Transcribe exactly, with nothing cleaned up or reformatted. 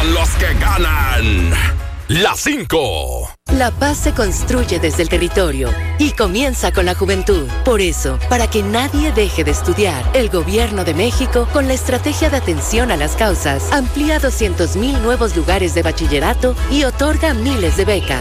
ganan los que ganan. La cinco. La paz se construye desde el territorio y comienza con la juventud. Por eso, para que nadie deje de estudiar, el Gobierno de México, con la estrategia de atención a las causas, amplía doscientos mil nuevos lugares de bachillerato y otorga miles de becas.